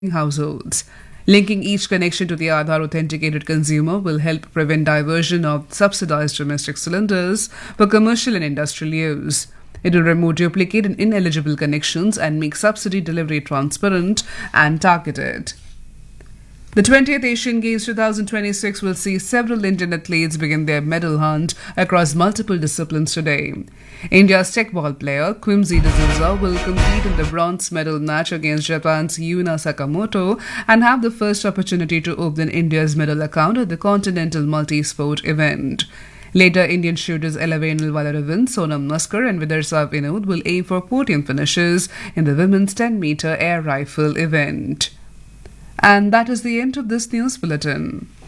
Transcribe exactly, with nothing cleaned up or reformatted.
households. Linking each connection to the Aadhaar authenticated consumer will help prevent diversion of subsidized domestic cylinders for commercial and industrial use. It will remove duplicate and ineligible connections and make subsidy delivery transparent and targeted. The twentieth Asian Games twenty twenty-six will see several Indian athletes begin their medal hunt across multiple disciplines today. India's techball player Quimsy D'Souza will compete in the bronze medal match against Japan's Yuna Sakamoto and have the first opportunity to open India's medal account at the Continental Multi-Sport event. Later, Indian shooters Elavenil Valaravan, Sonam Maskar and Vidarsa Vinod will aim for podium finishes in the women's ten meter air rifle event. And that is the end of this news bulletin.